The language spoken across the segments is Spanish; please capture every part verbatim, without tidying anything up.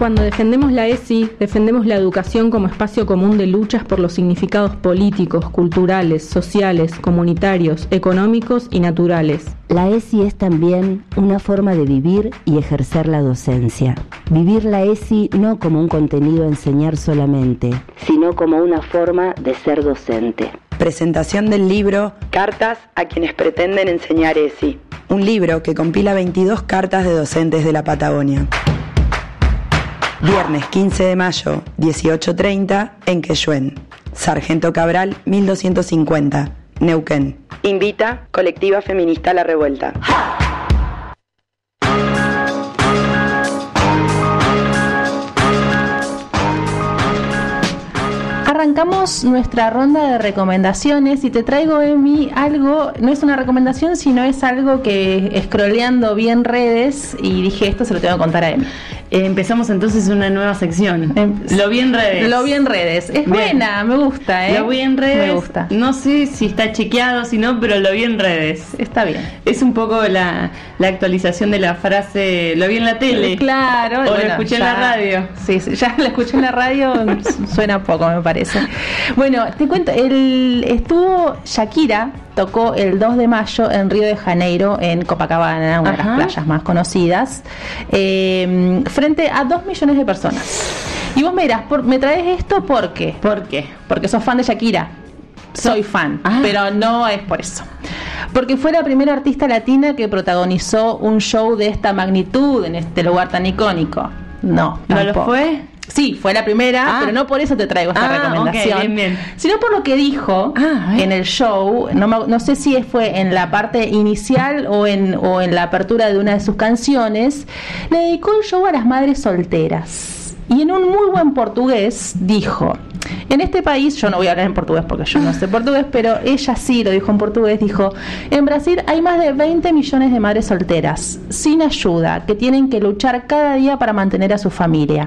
Cuando defendemos la ESI, defendemos la educación como espacio común de luchas por los significados políticos, culturales, sociales, comunitarios, económicos y naturales. La ESI es también una forma de vivir y ejercer la docencia. Vivir la ESI no como un contenido a enseñar solamente, sino como una forma de ser docente. Presentación del libro Cartas a quienes pretenden enseñar ESI. Un libro que compila veintidós cartas de docentes de la Patagonia. Viernes quince de mayo, dieciocho treinta, en Quehuén. Sargento Cabral, mil doscientos cincuenta, Neuquén. Invita Colectiva Feminista La Revuelta. Arrancamos nuestra ronda de recomendaciones y te traigo, Emi, algo, no es una recomendación, sino es algo que scrolleando bien redes y dije, esto se lo tengo que contar a Emi. Eh, empezamos entonces una nueva sección. Eh, lo vi en redes. Lo vi en redes. Es bien. Buena, me gusta, ¿eh? Lo vi en redes. Me gusta. No sé si está chequeado, si no, pero lo vi en redes. Está bien. Es un poco la, la actualización de la frase, lo vi en la tele. Claro. O bueno, lo escuché ya, en la radio. Sí, sí, ya lo escuché en la radio, suena poco, me parece. Bueno, te cuento, el, estuvo Shakira, tocó el dos de mayo en Río de Janeiro, en Copacabana, una Ajá. de las playas más conocidas, eh, frente a dos millones de personas. Y vos me dirás, por, ¿me traes esto por qué? ¿Por qué? Porque sos fan de Shakira. Soy fan, ah. pero no es por eso. Porque fue la primera artista latina que protagonizó un show de esta magnitud en este lugar tan icónico. No, ¿no tampoco. lo fue? Sí, fue la primera, ah. pero no por eso te traigo esta ah, recomendación, okay, bien, bien. sino por lo que dijo ah, en el show. No, no sé si fue en la parte inicial o en, o en la apertura de una de sus canciones. Le dedicó el show a las madres solteras y en un muy buen portugués dijo: en este país, yo no voy a hablar en portugués porque yo no sé portugués, pero ella sí lo dijo en portugués, dijo: en Brasil hay más de veinte millones de madres solteras, sin ayuda, que tienen que luchar cada día para mantener a su familia.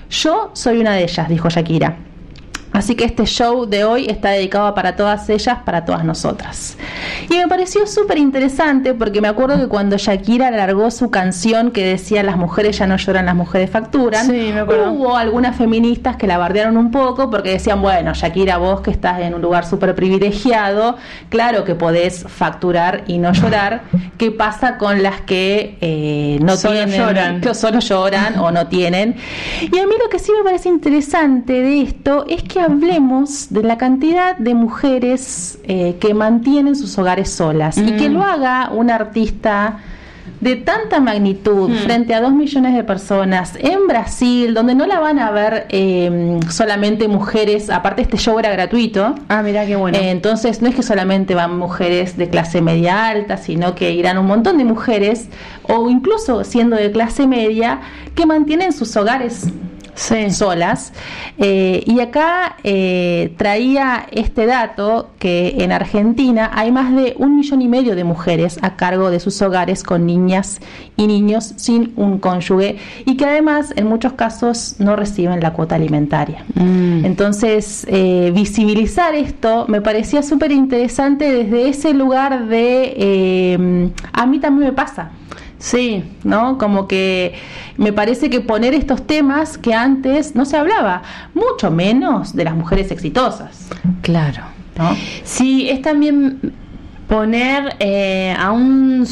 Yo soy una de ellas, dijo Shakira. Así que este show de hoy está dedicado para todas ellas, para todas nosotras. Y me pareció súper interesante porque me acuerdo que cuando Shakira largó su canción que decía las mujeres ya no lloran, las mujeres facturan, sí, me acuerdo. Hubo algunas feministas que la bardearon un poco porque decían, bueno, Shakira, vos que estás en un lugar súper privilegiado, claro que podés facturar y no llorar. ¿Qué pasa con las que eh, no solo tienen, lloran. que solo lloran o no tienen? Y a mí lo que sí me parece interesante de esto es que hablemos de la cantidad de mujeres eh, que mantienen sus hogares solas mm. y que lo haga una artista de tanta magnitud mm. frente a dos millones de personas en Brasil, donde no la van a ver eh, solamente mujeres. Aparte, este show era gratuito. Ah, mirá qué bueno. Eh, entonces no es que solamente van mujeres de clase media alta, sino que irán un montón de mujeres, o incluso siendo de clase media, que mantienen sus hogares Sí. solas. Eh, y acá eh, traía este dato que en Argentina hay más de un millón y medio de mujeres a cargo de sus hogares con niñas y niños sin un cónyuge y que además en muchos casos no reciben la cuota alimentaria. Mm. Entonces, eh, visibilizar esto me parecía súper interesante desde ese lugar de eh, a mí también me pasa. Sí, ¿no? Como que me parece que poner estos temas que antes no se hablaba, mucho menos de las mujeres exitosas. Claro, ¿no? Sí, es también poner eh, a un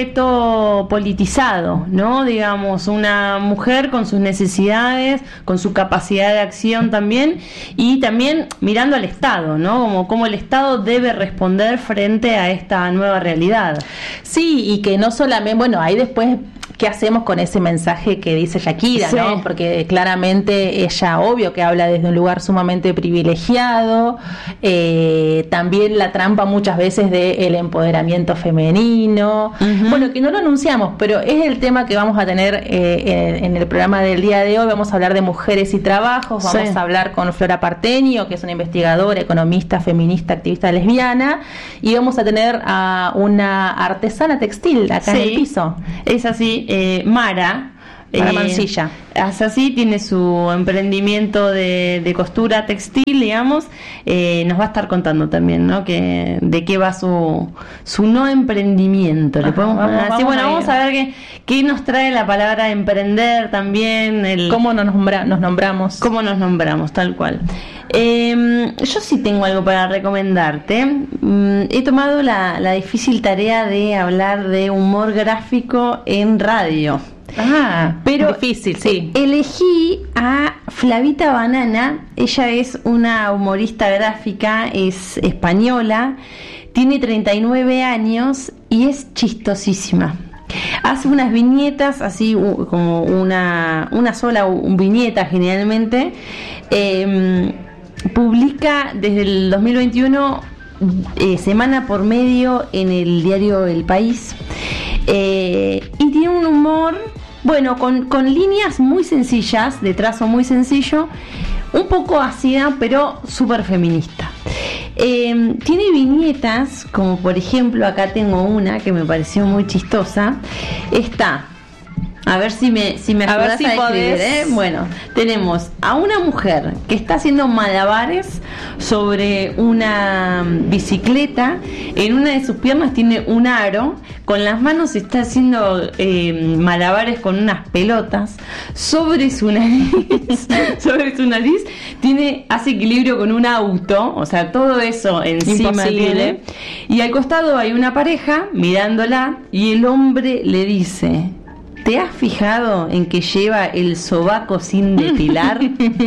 sujeto politizado, ¿no? Digamos, una mujer con sus necesidades, con su capacidad de acción también, y también mirando al Estado, ¿no? Como cómo el Estado debe responder frente a esta nueva realidad. Sí, y que no solamente, bueno, ahí después ¿qué hacemos con ese mensaje que dice Shakira, sí. ¿no? Porque claramente ella, obvio que habla desde un lugar sumamente privilegiado, eh, también la trampa muchas veces del empoderamiento femenino, uh-huh. bueno, que no lo anunciamos, pero es el tema que vamos a tener eh, en, en el programa del día de hoy. Vamos a hablar de mujeres y trabajos, vamos sí. a hablar con Flora Partenio, que es una investigadora, economista, feminista, activista lesbiana, y vamos a tener a una artesana textil acá sí. en el piso. Es así. Eh, Mara Para eh, Mansilla. Hace así, tiene su emprendimiento de, de costura textil, digamos. Eh, nos va a estar contando también, ¿no? Que de qué va su su no emprendimiento. Ajá, Le podemos vamos, así, vamos bueno, a vamos a ver qué, qué nos trae la palabra emprender también. El, ¿Cómo nos, nombra, nos nombramos? ¿Cómo nos nombramos? Tal cual. Eh, yo sí tengo algo para recomendarte. Mm, he tomado la, la difícil tarea de hablar de humor gráfico en radio. Ah, pero difícil, sí. Elegí a Flavita Banana. Ella es una humorista gráfica, es española, tiene treinta y nueve años y es chistosísima. Hace unas viñetas, así como una, una sola viñeta generalmente. Eh, publica desde el dos mil veintiuno eh, semana por medio en el diario El País. Eh, y tiene un humor, bueno, con, con líneas muy sencillas, de trazo muy sencillo, un poco ácida, pero súper feminista. Eh, tiene viñetas, como por ejemplo, acá tengo una que me pareció muy chistosa. Está, a ver si me, si me ayudas a, si a escribir, ¿eh? Bueno, tenemos a una mujer que está haciendo malabares sobre una bicicleta. En una de sus piernas tiene un aro. Con las manos está haciendo eh, malabares con unas pelotas. Sobre su nariz, sobre su nariz tiene, hace equilibrio con un auto. O sea, todo eso encima Imposible. tiene. Y al costado hay una pareja mirándola y el hombre le dice: ¿te has fijado en que lleva el sobaco sin depilar?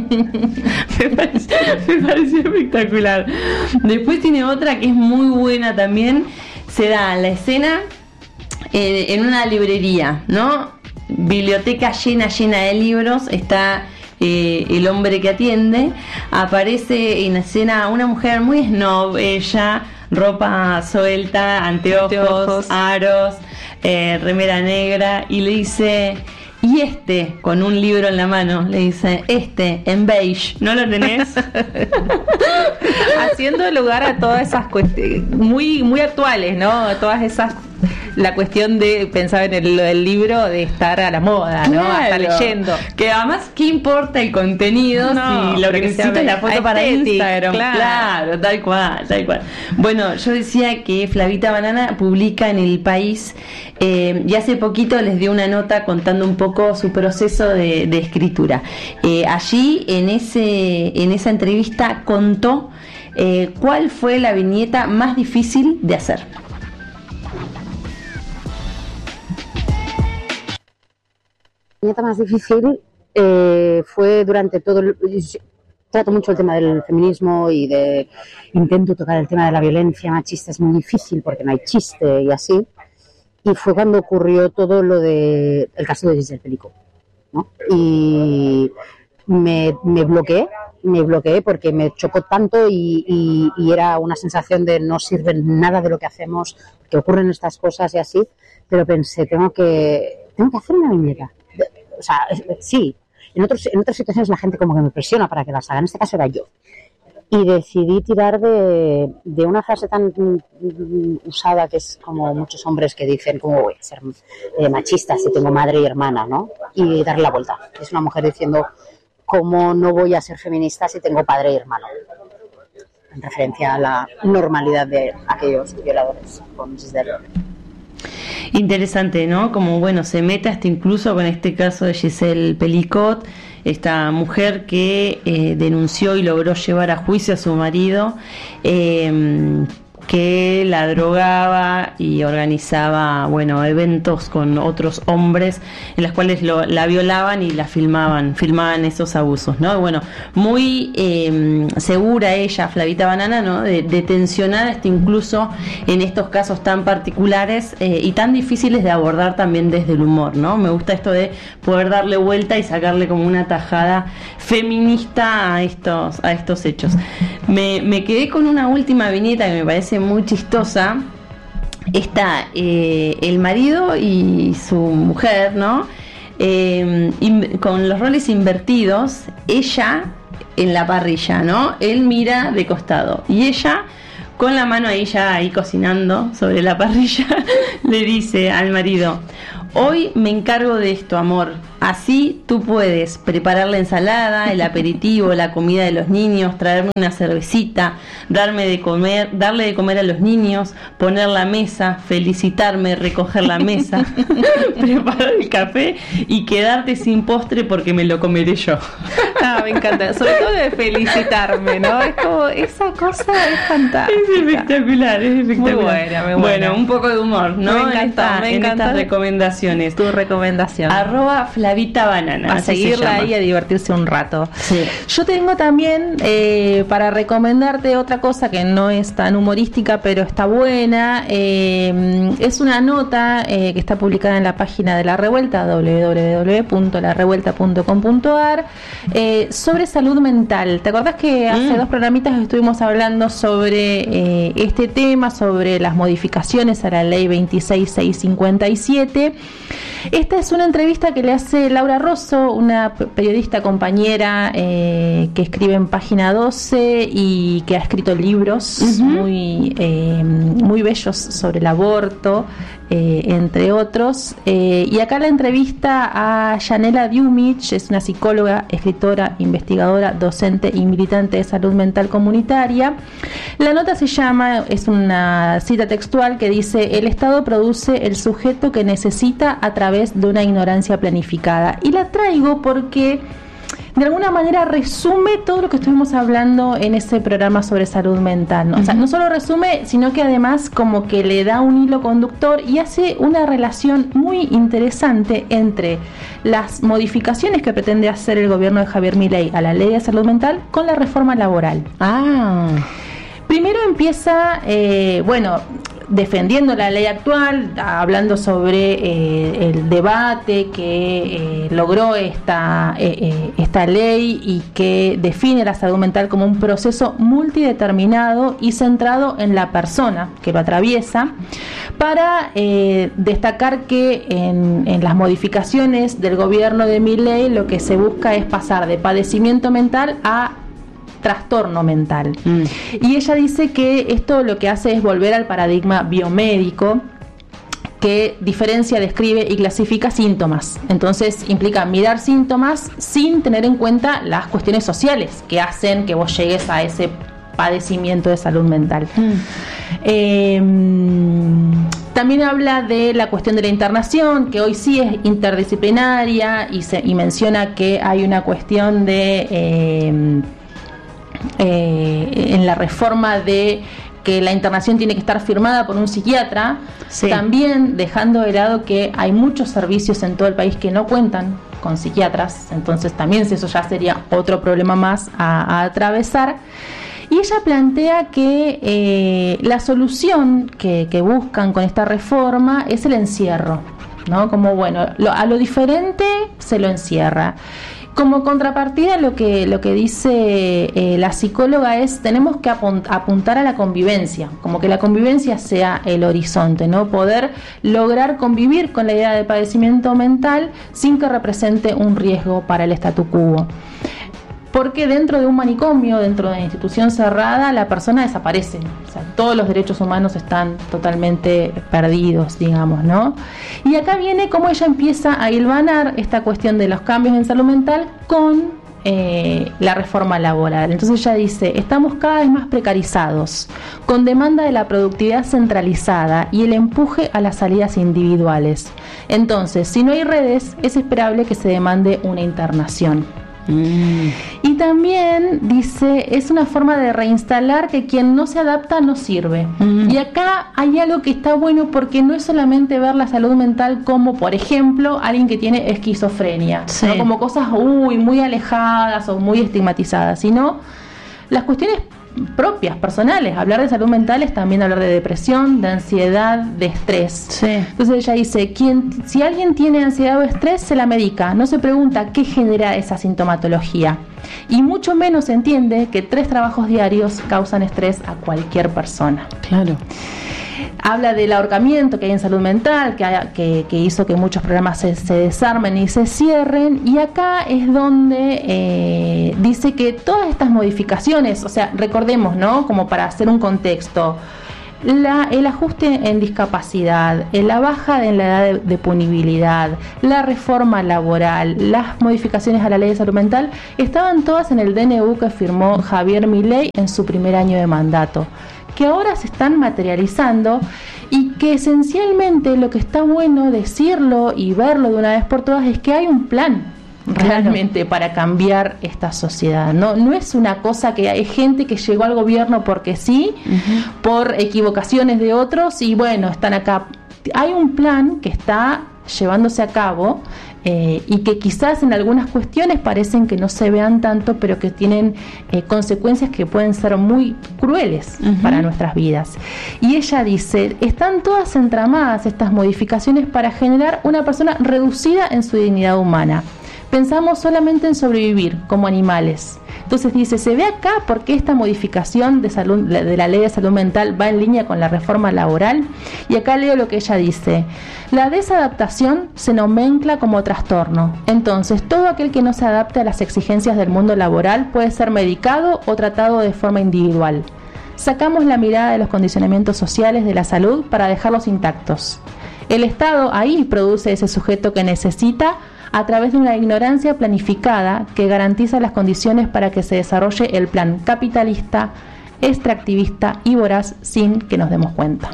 me, pareció, me pareció espectacular. Después tiene otra que es muy buena también. Se da la escena eh, en una librería, ¿no? Biblioteca llena, llena de libros. Está eh, el hombre que atiende. Aparece en escena una mujer muy snob, ella, ropa suelta, anteojos, anteojos. aros, Eh, remera negra, y le dice: y este, con un libro en la mano, le dice: este, en beige, ¿no lo tenés? Haciendo lugar a todas esas cuestiones muy, muy actuales, ¿no? Todas esas, la cuestión de pensar en el, el libro, de estar a la moda, ¿no? Claro. Estar leyendo. Que además, ¿qué importa el contenido No, si lo que que necesita es la foto para aesthetic, Instagram? claro. Claro, tal cual, tal cual. Bueno, yo decía que Flavita Banana publica en El País, eh, y hace poquito les dio una nota contando un poco su proceso de, de escritura. Eh, allí, en ese, en esa entrevista, contó eh, cuál fue la viñeta más difícil de hacer. La viñeta más difícil eh, fue durante todo el... Trato mucho el tema del feminismo y de intento tocar el tema de la violencia machista. Es muy difícil porque no hay chiste y así. Y fue cuando ocurrió todo lo de el caso de Giselle Pelicot, ¿no? Y me, me bloqueé, me bloqueé porque me chocó tanto y, y, y era una sensación de no sirve nada de lo que hacemos, que ocurren estas cosas y así. Pero pensé, tengo que, tengo que hacer una viñeta. O sea, sí. En, otros, en otras situaciones la gente como que me presiona para que las haga. En este caso era yo. Y decidí tirar de, de una frase tan mm, usada, que es como muchos hombres que dicen: ¿cómo voy a ser eh, machista si tengo madre y hermana, ¿no? Y darle la vuelta. Es una mujer diciendo: ¿cómo no voy a ser feminista si tengo padre y hermano? En referencia a la normalidad de aquellos violadores con Giselle. Interesante, ¿no? Como, bueno, se mete hasta incluso con este caso de Giselle Pelicot, esta mujer que eh, denunció y logró llevar a juicio a su marido, eh, que la drogaba y organizaba, bueno, eventos con otros hombres en los cuales lo, la violaban y la filmaban, filmaban esos abusos, ¿no? Bueno, muy eh, segura ella, Flavita Banana, ¿no? De, de tensionar hasta incluso en estos casos tan particulares eh, y tan difíciles de abordar también desde el humor, ¿no? Me gusta esto de poder darle vuelta y sacarle como una tajada feminista a estos, a estos hechos. Me, me quedé con una última viñeta que me parece muy chistosa. Está eh, el marido y su mujer, ¿no? Eh, in, con los roles invertidos, ella en la parrilla, ¿no? Él mira de costado y ella con la mano ahí ya ahí cocinando sobre la parrilla le dice al marido: hoy me encargo de esto, amor. Así tú puedes preparar la ensalada, el aperitivo, la comida de los niños, traerme una cervecita, darme de comer, darle de comer a los niños, poner la mesa, felicitarme, recoger la mesa, preparar el café y quedarte sin postre porque me lo comeré yo. Ah, me encanta, sobre todo de felicitarme, ¿no? Es como, esa cosa es fantástica. Es espectacular, es espectacular. Muy buena, muy buena. Bueno, un poco de humor, ¿no? Me encanta, en esta, me en encanta estas recomendaciones. Tu recomendación. Arroba Flavita Banana. A seguirla ahí, a divertirse un rato. Sí. Yo tengo también eh, para recomendarte otra cosa que no es tan humorística, pero está buena. Eh, es una nota eh, que está publicada en la página de La Revuelta, doble u doble u doble u punto la revuelta punto com punto a r, eh, sobre salud mental. ¿Te acordás que hace mm. dos programitas estuvimos hablando sobre eh, este tema, sobre las modificaciones a la ley veintiséis mil seiscientos cincuenta y siete? Esta es una entrevista que le hace Laura Rosso, una periodista compañera eh, que escribe en Página doce y que ha escrito libros uh-huh. muy, eh, muy bellos sobre el aborto, eh, entre otros. Eh, y acá la entrevista a Yanela Diumich, es una psicóloga, escritora, investigadora, docente y militante de salud mental comunitaria. La nota se llama, es una cita textual que dice: el Estado produce el sujeto que necesita a través de una ignorancia planificada. Y la traigo porque de alguna manera resume todo lo que estuvimos hablando en ese programa sobre salud mental, ¿no? Uh-huh. O sea, no solo resume, sino que además como que le da un hilo conductor y hace una relación muy interesante entre las modificaciones que pretende hacer el gobierno de Javier Milei a la ley de salud mental con la reforma laboral. Ah. Primero empieza, eh, bueno, defendiendo la ley actual, hablando sobre eh, el debate que eh, logró esta, eh, eh, esta ley y que define la salud mental como un proceso multideterminado y centrado en la persona que lo atraviesa, para eh, destacar que en, en las modificaciones del gobierno de Milei lo que se busca es pasar de padecimiento mental a trastorno mental. Mm. Y ella dice que esto lo que hace es volver al paradigma biomédico, que diferencia, describe y clasifica síntomas. Entonces implica mirar síntomas sin tener en cuenta las cuestiones sociales que hacen que vos llegues a ese padecimiento de salud mental. Mm. Eh, también habla de la cuestión de la internación, que hoy sí es interdisciplinaria, y, se, y menciona que hay una cuestión de eh, Eh, en la reforma de que la internación tiene que estar firmada por un psiquiatra, sí. También dejando de lado que hay muchos servicios en todo el país que no cuentan con psiquiatras, entonces también eso ya sería otro problema más a, a atravesar. Y ella plantea que eh, la solución que, que buscan con esta reforma es el encierro, ¿no? Como bueno, lo, a lo diferente se lo encierra. Como contrapartida, lo que lo que dice eh, la psicóloga es: tenemos que apunt- apuntar a la convivencia, como que la convivencia sea el horizonte, ¿no? Poder lograr convivir con la idea de padecimiento mental sin que represente un riesgo para el statu quo. Porque dentro de un manicomio, dentro de una institución cerrada, la persona desaparece. O sea, todos los derechos humanos están totalmente perdidos, digamos, ¿no? Y acá viene cómo ella empieza a hilvanar esta cuestión de los cambios en salud mental con eh, la reforma laboral. Entonces ella dice: estamos cada vez más precarizados, con demanda de la productividad centralizada y el empuje a las salidas individuales. Entonces, si no hay redes, es esperable que se demande una internación. Mm. Y también dice, es una forma de reinstalar que quien no se adapta no sirve. Mm. Y acá hay algo que está bueno, porque no es solamente ver la salud mental como, por ejemplo, alguien que tiene esquizofrenia, sí. ¿no? Como cosas uy, muy alejadas o muy estigmatizadas, sino las cuestiones propias, personales. Hablar de salud mental es también hablar de depresión, de ansiedad, de estrés. Sí. Entonces ella dice, quien, si alguien tiene ansiedad o estrés, se la medica, no se pregunta qué genera esa sintomatología, y mucho menos entiende que tres trabajos diarios causan estrés a cualquier persona. Claro. Habla del ahorcamiento que hay en salud mental, que, que, que hizo que muchos programas se, se desarmen y se cierren, y acá es donde eh, dice que todas estas modificaciones, o sea, recordemos, ¿no? Como para hacer un contexto, La, el ajuste en discapacidad, la baja en la edad de, de punibilidad, la reforma laboral, las modificaciones a la ley de salud mental, estaban todas en el D N U que firmó Javier Milei en su primer año de mandato, que ahora se están materializando y que esencialmente lo que está bueno decirlo y verlo de una vez por todas es que hay un plan realmente para cambiar esta sociedad. No, no es una cosa que hay gente que llegó al gobierno porque sí, uh-huh. por equivocaciones de otros y bueno, están acá. Hay un plan que está llevándose a cabo eh, y que quizás en algunas cuestiones parecen que no se vean tanto, pero que tienen eh, consecuencias que pueden ser muy crueles uh-huh. para nuestras vidas. Y ella dice, están todas entramadas estas modificaciones para generar una persona reducida en su dignidad humana. Pensamos solamente en sobrevivir como animales. Entonces dice, se ve acá porque esta modificación de, salud, de la ley de salud mental va en línea con la reforma laboral. Y acá leo lo que ella dice. La desadaptación se nomencla como trastorno. Entonces, todo aquel que no se adapte a las exigencias del mundo laboral puede ser medicado o tratado de forma individual. Sacamos la mirada de los condicionamientos sociales de la salud para dejarlos intactos. El Estado ahí produce ese sujeto que necesita a través de una ignorancia planificada que garantiza las condiciones para que se desarrolle el plan capitalista, extractivista y voraz sin que nos demos cuenta.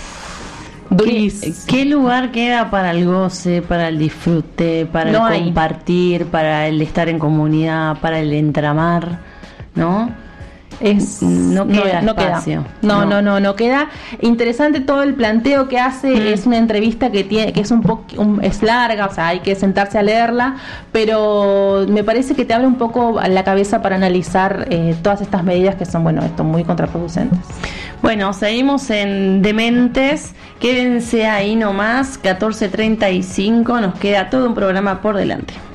¿Qué, ¿Qué lugar queda para el goce, para el disfrute, para no el hay. compartir, para el estar en comunidad, para el entramar, ¿no? Es, no queda no, espacio. No, no, no, no, no queda. Interesante todo el planteo que hace. Mm. Es una entrevista que tiene, que es un poco, un, es larga, o sea, hay que sentarse a leerla, pero me parece que te abre un poco la cabeza para analizar eh, todas estas medidas que son, bueno, esto muy contraproducentes. Bueno, seguimos en Dementes. Quédense ahí nomás, catorce treinta y cinco, nos queda todo un programa por delante.